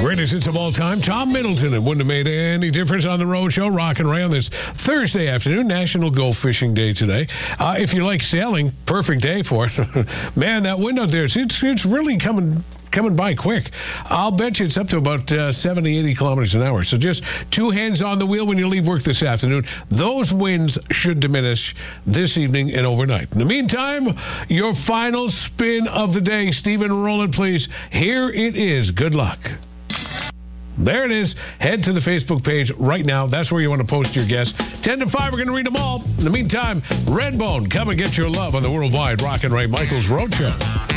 Greatest hits of all time, Tom Middleton. It wouldn't have made any difference on the road show. Rock and Ray on this Thursday afternoon, National Go Fishing Day today. If you like sailing, perfect day for it. Man, that wind out there, it's really coming by quick. I'll bet you it's up to about 70, 80 kilometers an hour. So just two hands on the wheel when you leave work this afternoon. Those winds should diminish this evening and overnight. In the meantime, your final spin of the day. Stephen, roll it, please. Here it is. Good luck. There it is. Head to the Facebook page right now. That's where you want to post your guess. 10 to 5, we're going to read them all. In the meantime, Redbone, come and get your love on the Worldwide Rock and Ray Michaels Road Show.